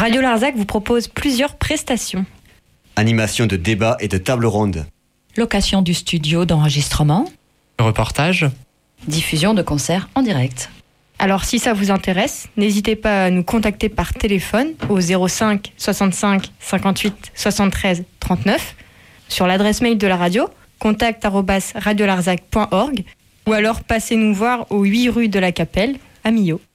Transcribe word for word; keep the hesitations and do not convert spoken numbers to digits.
Radio Larzac vous propose plusieurs prestations. Animation de débats et de tables rondes. Location du studio d'enregistrement. Reportage. Diffusion de concerts en direct. Alors si ça vous intéresse, n'hésitez pas à nous contacter par téléphone au zéro cinq soixante-cinq cinquante-huit soixante-treize trente-neuf, sur l'adresse mail de la radio, contact arobase radiolarzac point org, ou alors passez nous voir au huit rue de la Capelle, à Millau.